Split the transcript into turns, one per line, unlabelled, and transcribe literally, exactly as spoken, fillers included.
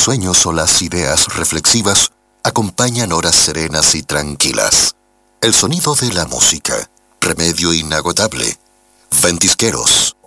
sueños o las ideas reflexivas acompañan horas serenas y tranquilas. El sonido de la música, remedio inagotable. Ventisqueros.